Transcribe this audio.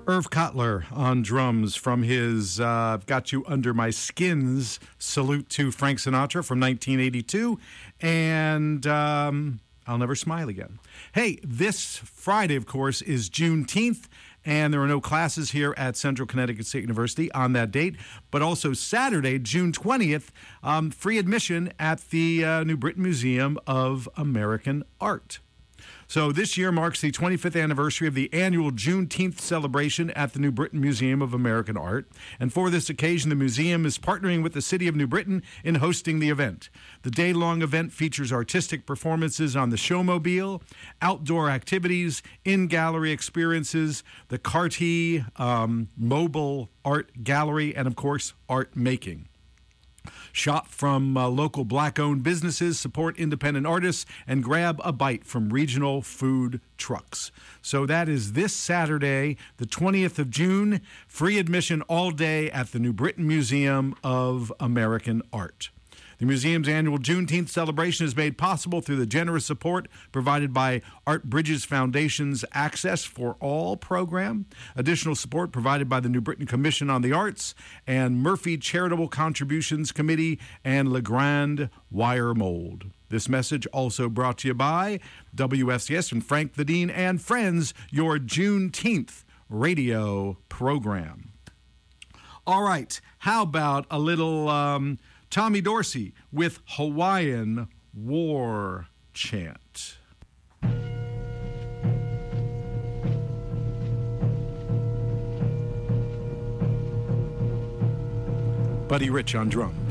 Irv Cotler on drums from his Got You Under My Skins salute to Frank Sinatra from 1982, and I'll Never Smile Again. Hey, this Friday, of course, is Juneteenth, and there are no classes here at Central Connecticut State University on that date, but also Saturday, June 20th, free admission at the New Britain Museum of American Art. So this year marks the 25th anniversary of the annual Juneteenth celebration at the New Britain Museum of American Art. And for this occasion, the museum is partnering with the city of New Britain in hosting the event. The day-long event features artistic performances on the showmobile, outdoor activities, in-gallery experiences, the Cartier mobile art gallery, and, of course, art making. Shop from local black-owned businesses, support independent artists, and grab a bite from regional food trucks. So that is this Saturday, the 20th of June, free admission all day at the New Britain Museum of American Art. The museum's annual Juneteenth celebration is made possible through the generous support provided by Art Bridges Foundation's Access for All program, additional support provided by the New Britain Commission on the Arts and Murphy Charitable Contributions Committee and LeGrand Wire Mold. This message also brought to you by WFCS and Frank the Dean and Friends, your Juneteenth radio program. All right, how about a little Tommy Dorsey with Hawaiian War Chant. Buddy Rich on drums.